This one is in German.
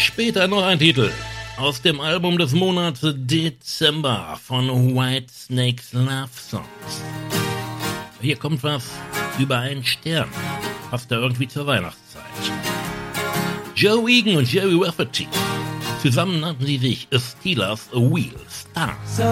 Später noch ein Titel aus dem Album des Monats Dezember von Whitesnakes Love Songs. Hier kommt was über einen Stern, passt da irgendwie zur Weihnachtszeit. Joe Egan und Jerry Rafferty, zusammen nannten sie sich A Steelers A Wheel Star.